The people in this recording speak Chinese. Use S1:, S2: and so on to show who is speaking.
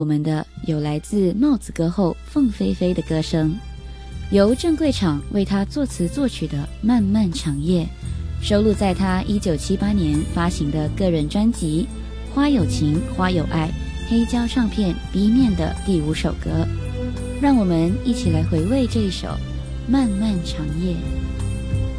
S1: 我们的有来自帽子歌后凤飞飞的歌声，由郑贵场为她作词作曲的《漫漫长夜》，收录在她1978年发行的个人专辑《花有情花有爱》黑胶唱片 B 面的第5首歌。让我们一起来回味这一首《漫漫长夜》。